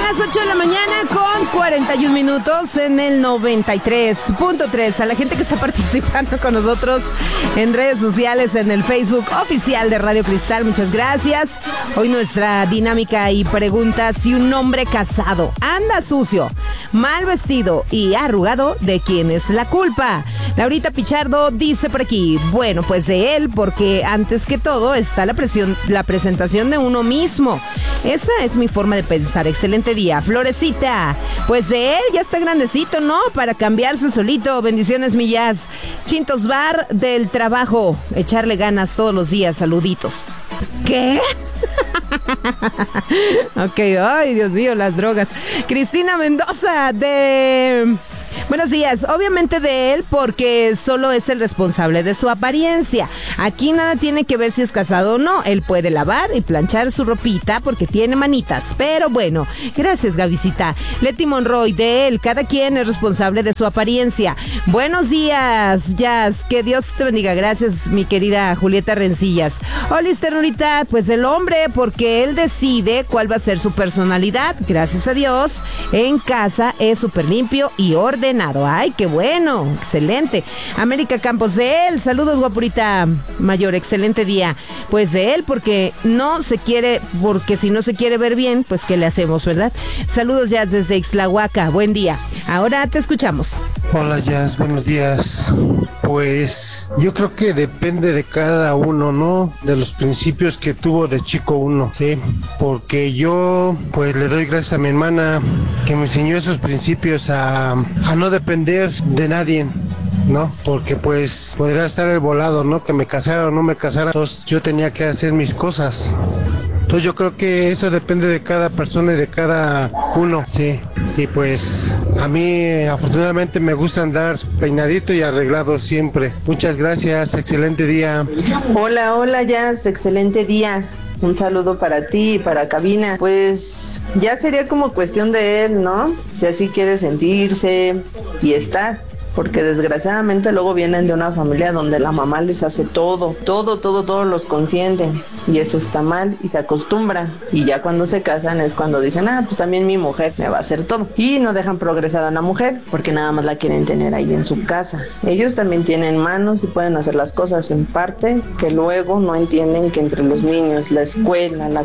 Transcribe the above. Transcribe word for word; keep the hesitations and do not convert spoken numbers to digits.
las ocho de la mañana con cuarenta y un minutos en el noventa y tres punto tres. A la gente que está participando con nosotros en redes sociales, en el Facebook oficial de Radio Cristal, muchas gracias. Hoy nuestra dinámica y pregunta: si un hombre casado anda sucio, mal vestido y arrugado, ¿de quién es la culpa? Laurita Pichardo dice por aquí: bueno, pues de él, porque antes que todo está la presión, la presentación de uno mismo. Esa es mi forma de pensar. Excelente día. Florecita, pues de él, ya está grandecito, ¿no? Para cambiarse solito. Bendiciones, mi Jazz. Chintos Bar del trabajo, echarle ganas todos los días. Saluditos. ¿Qué? Ok, ay, Dios mío, las drogas. Cristina Mendoza de... Buenos días, obviamente de él, porque solo es el responsable de su apariencia. Aquí nada tiene que ver si es casado o no. Él puede lavar y planchar su ropita porque tiene manitas. Pero bueno, gracias, Gavisita. Leti Monroy, de él, cada quien es responsable de su apariencia. Buenos días, Jazz, que Dios te bendiga. Gracias, mi querida Julieta Rencillas. Hola, ternurita, pues del hombre, porque él decide cuál va a ser su personalidad. Gracias a Dios, en casa es súper limpio y ordenado. Ay, qué bueno, excelente. América Campos, de él, saludos, guapurita mayor, excelente día. Pues de él, porque no se quiere, porque si no se quiere ver bien, pues ¿qué le hacemos, verdad? Saludos, Jazz, desde Ixtlahuaca, buen día. Ahora te escuchamos. Hola, Jazz, buenos días. Pues yo creo que depende de cada uno, ¿no? De los principios que tuvo de chico uno, ¿sí? Porque yo, pues le doy gracias a mi hermana que me enseñó esos principios a, a no depender de nadie, ¿no? Porque pues podría estar el volado, ¿no? Que me casara o no me casara, entonces yo tenía que hacer mis cosas. Entonces yo creo que eso depende de cada persona y de cada uno, sí. Y pues a mí afortunadamente me gusta andar peinadito y arreglado siempre. Muchas gracias, excelente día. Hola, hola, Jazz, excelente día. Un saludo para ti y para cabina. Pues ya sería como cuestión de él, ¿no? Si así quiere sentirse y estar. Porque desgraciadamente luego vienen de una familia donde la mamá les hace todo, todo, todo, todo los consienten. Y eso está mal y se acostumbran. Y ya cuando se casan es cuando dicen, ah, pues también mi mujer me va a hacer todo. Y no dejan progresar a la mujer porque nada más la quieren tener ahí en su casa. Ellos también tienen manos y pueden hacer las cosas en parte que luego no entienden que entre los niños, la escuela, la